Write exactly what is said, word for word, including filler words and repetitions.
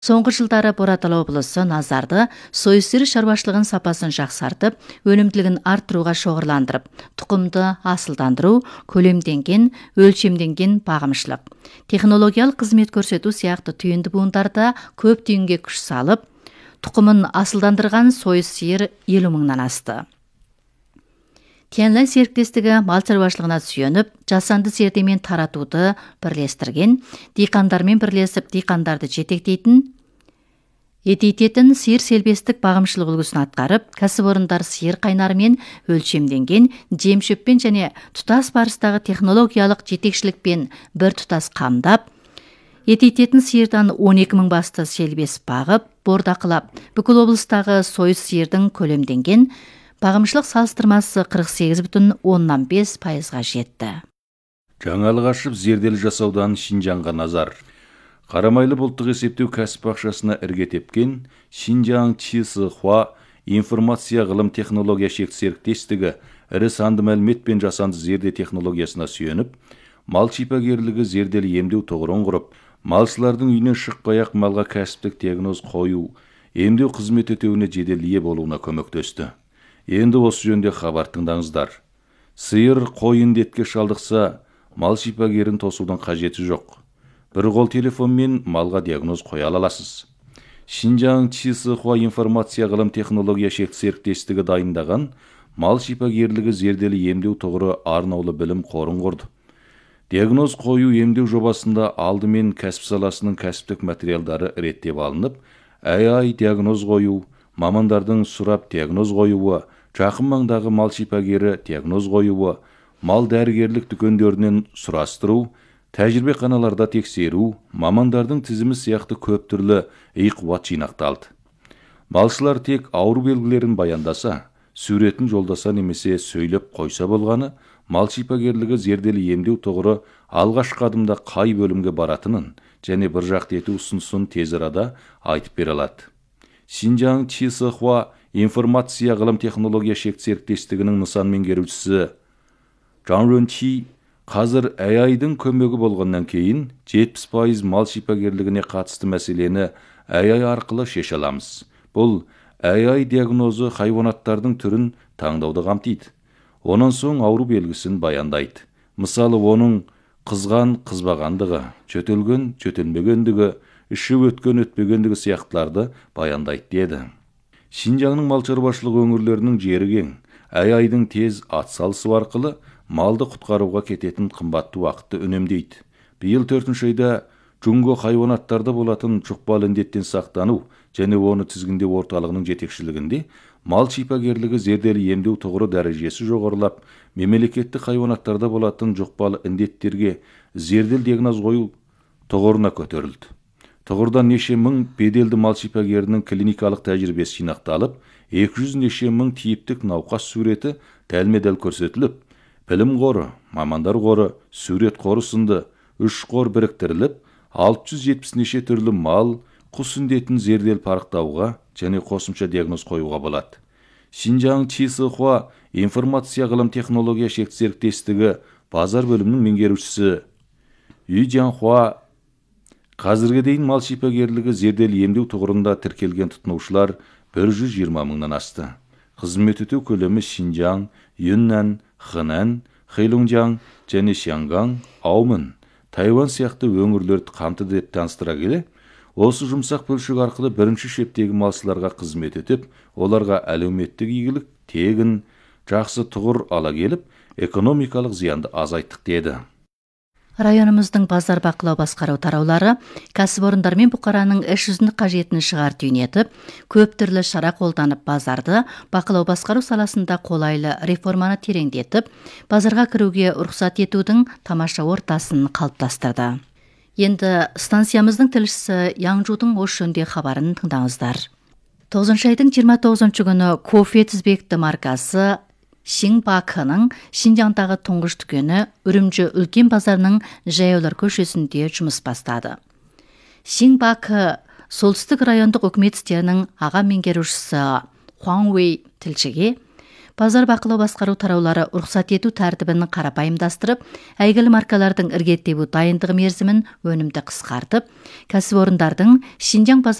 Соңғы жылдары Боратал облысы Назарды сойыс сиыр шаруашылығын сапасын жақсартып, өнімділігін арттыруға шоғырландырып, тұқымды асылдандыру, көлемденген, өлшемденген бағымшылық, технологиялық қызмет көрсету сияқты түйінді буындарда көп түйінге күш салып, тұқымын асылдандырған сойыс сиыр елу мыңнан асты. Тяньлань серіктестігі мал шаруашылығына сүйеніп, жасанды зердемен таратуды бірлестірген, диқандармен бірлесіп диқандарды жетектейтін, етейтетін сиыр селбестік бағымшылық үлгісін атқарып, кәсіпорындар сиыр қайнарымен өлшемденген, жем-шөппен және тұтас барыстағы технологиялық жетекшілікпен бір тұтас қамдап, етейтетін сиырдан он екі мың басты селбес бағып, бордақылап, бүкіл облыстағы сойыс сиырдың көлемденген, бағымшылық салыстырмасы қырық сегіз бүтін оннан бес пайызға жетті. Жаңалық ашып зерделі жасаудан Шинжаңға назар. Қарамайлы бұлттық есептеу кәсіп ақшасына ірге тепкен Шинжаң Чисыхуа информация ғылым технология шекті серіктестігі ірі санды мәлімет пен жасанды зерде технологиясына сүйеніп, мал шипагерлігі зерделі емдеу тұғырын құрып, малшылардың үйінен шықпай-ақ малға кәсіптік диагноз қою, емдеу қызмет өтеуіне жедел ие болуына көмектесті. Енді осы жөнде хабар тыңдаңыздар. Сиыр қой індетке шалдықса, мал шипагерін тосудың қажеті жоқ. Бір қол телефонмен малға диагноз қоя аласыз. Шинжаң Чисыхуа информация ғылым технология шекті серіктестігі дайындаған мал шипагерлігі зерделі емдеу тұғыры арнаулы білім қорын құрды. Диагноз қою емдеу жобасында алдымен кәсіп саласының кәсіптік материалдары реттеп алынып, эй ай диагноз қою, мамандардың сұрап диагноз қоюы, жақын маңдағы мал шипагері диагноз қоюы, мал дәрігерлік дүкендерінен сұрастыру, тәжірибе қаналарда тексеру, мамандардың тізімі сияқты көп түрлі үй-қуат жинақталды. Малшылар тек ауру белгілерін баяндаса, суретін жолдаса немесе сөйлеп қойса болғаны, мал шипагерлігі зерделі емдеу тұғыры алғашқы адымда қай бөлімге баратынын және бір жақты ету ұсынысын тез арада айтып бере алады. Шинжаң Чисыхуа информация ғылым технология шекті серіктестігінің нысан меңгерушісі Жан Рөнчи қазір эй ай-дың көмегі болғаннан кейін жетпіс пайыз мал шипагерлігіне қатысты мәселені эй ай арқылы шеше аламыз. Бұл эй ай диагнозы хайуанаттардың түрін таңдауды қамтиды. Онан соң ауру белгісін баяндайды. Мысалы, оның қызған қызбағандығы, жөтелген жөтелмегендігі, іші өткен өтпегендігі сияқтыларды баяндайды деді. Шинжаңның мал шаруашылық өңірлерінің жері кең, эй ай-дың тез атсалысу арқылы малды құтқаруға кететін қымбатты уақытты үнемдейді. Биыл төртінші айда Джунго хайуанаттарда болатын жұқпалы індеттен сақтану және оны тізгіндеу орталығының жетекшілігінде мал шипагерлігі зерделі емдеу тұғыры дәрежесі жоғарылап, мемлекеттік хайуанаттарда болатын жұқпалы індеттерге зердел диагноз қою тұғырына көтерілді. Тұғырдан неше мың беделді мал шипагерінің клиникалық тәжірибесі жинақталып, екі жүз неше мың типтік науқас суреті дәлме-дәл көрсетіліп, білім қоры, мамандар қоры, сурет қоры сынды үш қор біріктіріліп, алты жүз жетпіс неше түрлі мал, құс індетін зердел парықтауға және қосымша диагноз қоюға болады. Шинжаң Чисыхуа информация ғылым технология шекті серіктестігі базар бөлімінің меңгерушісі Үй Жанхуа қазірге дейін мал шипагерлігі зердел емдеу тұғырында тіркелген тұтынушылар бір жүз жиырма мыңнан асты. Қызмет өтеу көлемі Шинжаң, Юннан, Хэнан, Хэйлунжаң және Шангаң, Аумын, Тайвань сияқты өңірлерді қамтыды деп таныстыра келе, осы жұмсақ бөлшек арқылы бірінші шептегі малшыларға қызмет етіп, оларға әлеуметтік игілік, тегін, жақсы тұғыр ала келіп, экономикалық зиянды азайттық деді. Районымыздың базар бақылау басқару тараулары кәсіпорындар мен бұқараның іс жүзіндік қажетін шығар түйнетіп, көп түрлі шара қолданып базарды бақылау басқару саласында қолайлы реформаны тереңдетіп, базарға кіруге рұқсат етудің тамаша ортасын қалыптастырды. Енді станциямыздың тілшісі Яңжудың осы жөнде хабарын тыңдаңыздар. тоғызыншы айдың жиырма тоғызыншы күні кофе тізбекті маркасы Шинбакының Шинжаңдағы тұңғыш дүкені Үрімжі үлкен базарының Жаяулар көшесінде жұмыс бастады. Шинбакы солтүстік райондық үкімет істерінің аға меңгерушісі Хуан Уэй тілшіге Базар бақылау басқару тараулары рұқсат ету тәртібін қарапайымдастырып, әйгілі маркалардың іргеттебу дайындығы мерзімін өнімді қысқартып, кәсіпорындардың Шинжаң